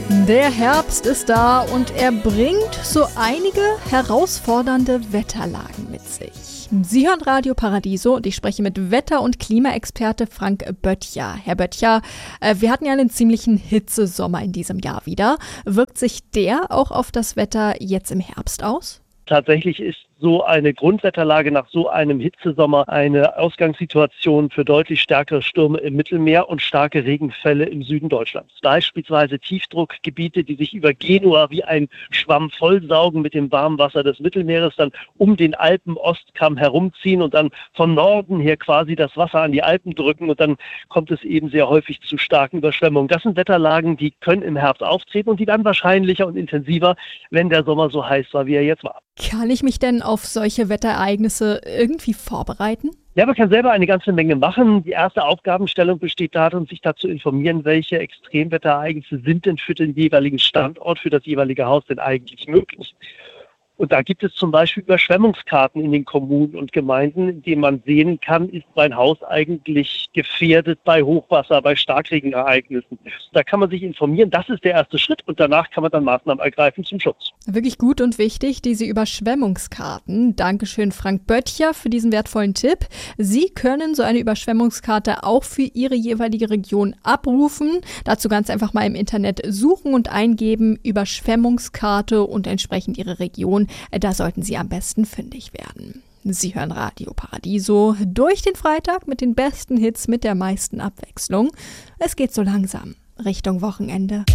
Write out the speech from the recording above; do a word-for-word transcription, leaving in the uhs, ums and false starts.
Der Herbst ist da und er bringt so einige herausfordernde Wetterlagen mit sich. Sie hören Radio Paradiso und ich spreche mit Wetter- und Klimaexperte Frank Böttcher. Herr Böttcher, wir hatten ja einen ziemlichen Hitzesommer in diesem Jahr wieder. Wirkt sich der auch auf das Wetter jetzt im Herbst aus? Tatsächlich ist so eine Grundwetterlage nach so einem Hitzesommer eine Ausgangssituation für deutlich stärkere Stürme im Mittelmeer und starke Regenfälle im Süden Deutschlands. Beispielsweise Tiefdruckgebiete, die sich über Genua wie ein Schwamm vollsaugen mit dem warmen Wasser des Mittelmeeres, dann um den Alpen-Ostkamm herumziehen und dann von Norden her quasi das Wasser an die Alpen drücken und dann kommt es eben sehr häufig zu starken Überschwemmungen. Das sind Wetterlagen, die können im Herbst auftreten und die werden wahrscheinlicher und intensiver, wenn der Sommer so heiß war, wie er jetzt war. Kann ich mich denn auf solche Wetterereignisse irgendwie vorbereiten? Ja, man kann selber eine ganze Menge machen. Die erste Aufgabenstellung besteht darin, sich dazu informieren, welche Extremwetterereignisse sind denn für den jeweiligen Standort, für das jeweilige Haus denn eigentlich möglich. Und da gibt es zum Beispiel Überschwemmungskarten in den Kommunen und Gemeinden, in denen man sehen kann, ist mein Haus eigentlich gefährdet bei Hochwasser, bei Starkregenereignissen. Da kann man sich informieren, das ist der erste Schritt und danach kann man dann Maßnahmen ergreifen zum Schutz. Wirklich gut und wichtig, diese Überschwemmungskarten. Dankeschön, Frank Böttcher, für diesen wertvollen Tipp. Sie können so eine Überschwemmungskarte auch für Ihre jeweilige Region abrufen. Dazu ganz einfach mal im Internet suchen und eingeben, Überschwemmungskarte und entsprechend Ihre Region. Da sollten Sie am besten fündig werden. Sie hören Radio Paradiso durch den Freitag mit den besten Hits, mit der meisten Abwechslung. Es geht so langsam Richtung Wochenende.